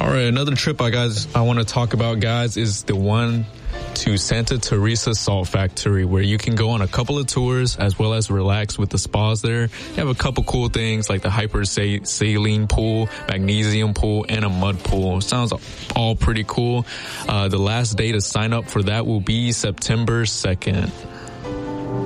All right, another trip I want to talk about, guys, is the one to Santa Teresa Salt Factory, where you can go on a couple of tours as well as relax with the spas there. You have a couple cool things like the hyper saline pool, magnesium pool, and a mud pool. Sounds all pretty cool. The last day to sign up for that will be September 2nd.